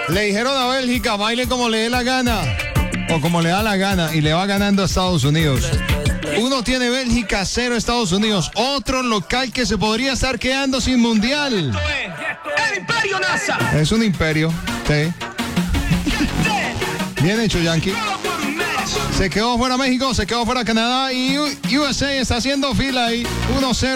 Le dijeron a Bélgica, baile como le dé la gana. O como le da la gana. Y le va ganando a Estados Unidos. Uno tiene Bélgica, 0 Estados Unidos. Otro local que se podría estar quedando sin mundial. ¡El Imperio NASA! Es un imperio. Sí. Bien hecho, Yankee. Se quedó fuera México, se quedó fuera Canadá y USA está haciendo fila ahí. 1-0.